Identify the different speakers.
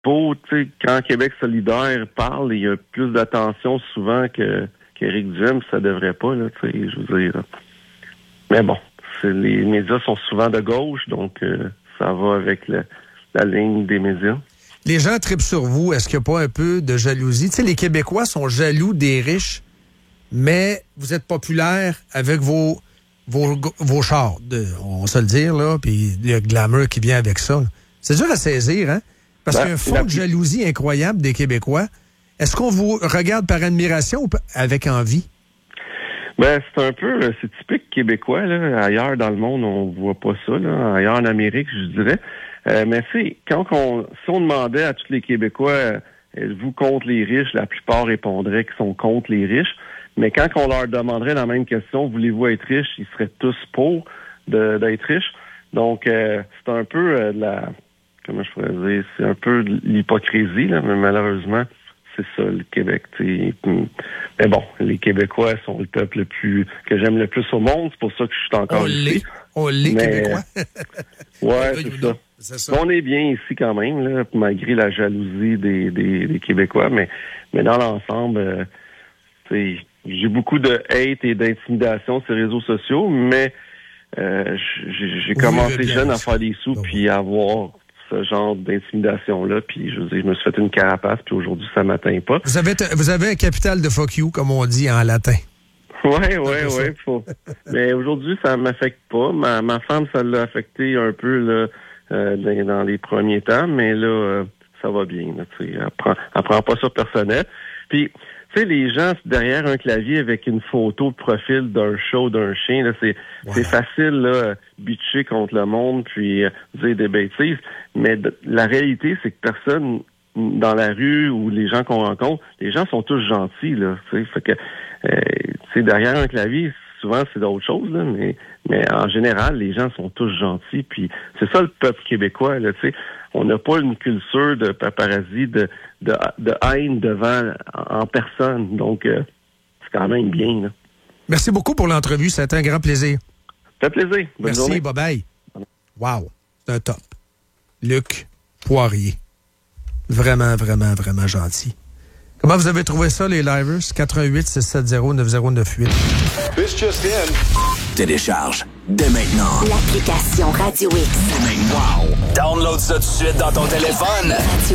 Speaker 1: tu sais, quand Québec solidaire parle, il y a plus d'attention souvent qu'Éric Duhem, ça devrait pas, là, tu sais, je veux dire. Mais bon, les médias sont souvent de gauche, donc ça va avec la ligne des médias.
Speaker 2: Les gens trippent sur vous. Est-ce qu'il n'y a pas un peu de jalousie? Tu sais, les Québécois sont jaloux des riches, mais vous êtes populaire avec vos chars, on va se le dire, là, puis le glamour qui vient avec ça. C'est dur à saisir, hein? Parce qu'il y a un fond de jalousie incroyable des Québécois. Est-ce qu'on vous regarde par admiration ou avec envie?
Speaker 1: C'est typique québécois, là. Ailleurs dans le monde, on voit pas ça, là. Ailleurs en Amérique, je dirais. Mais si on demandait à tous les Québécois, êtes-vous contre les riches, la plupart répondraient qu'ils sont contre les riches. Mais quand on leur demanderait la même question, voulez-vous être riche, ils seraient tous pour d'être riches. Donc, c'est un peu comment je pourrais dire, c'est un peu de l'hypocrisie, là, mais malheureusement, c'est ça, le Québec. T'sais. Mais bon, les Québécois sont le peuple que j'aime le plus au monde. C'est pour ça que je suis encore ici.
Speaker 2: Québécois.
Speaker 1: Ouais, c'est ça. On est bien ici quand même, là, malgré la jalousie des Québécois. Mais dans l'ensemble, j'ai beaucoup de hate et d'intimidation sur les réseaux sociaux, mais j'ai commencé jeune à faire des sous puis à avoir ce genre d'intimidation-là, puis je me suis fait une carapace, puis aujourd'hui, ça m'atteint pas.
Speaker 2: Vous avez un capital de fuck you, comme on dit en latin.
Speaker 1: Ouais. Mais aujourd'hui, ça m'affecte pas. Ma femme, ça l'a affecté un peu là, dans les premiers temps, mais là, ça va bien. Là, elle prend pas ça personnel. Puis, tu sais, les gens derrière un clavier avec une photo de profil d'un chat, d'un chien, là, c'est facile, là, bitcher contre le monde puis dire des bêtises. Mais la réalité, c'est que personne dans la rue ou les gens qu'on rencontre, les gens sont tous gentils, là. Tu sais, fait que, derrière un clavier, souvent c'est d'autres choses, là, mais en général, les gens sont tous gentils. Puis c'est ça le peuple québécois, là. Tu sais, on n'a pas une culture de paparazzi, de haine en personne. Donc, c'est quand même bien, là.
Speaker 2: Merci beaucoup pour l'entrevue. C'était un grand plaisir.
Speaker 1: Ça fait plaisir. Bonne journée.
Speaker 2: Merci, bye-bye. Wow, c'est un top. Luc Poirier. Vraiment, vraiment, vraiment gentil. Comment vous avez trouvé ça, les livers? 88-670-9098.
Speaker 3: This just in.
Speaker 4: Télécharge dès maintenant
Speaker 5: l'application Radio X.
Speaker 4: Wow! Download ça tout de suite dans ton téléphone.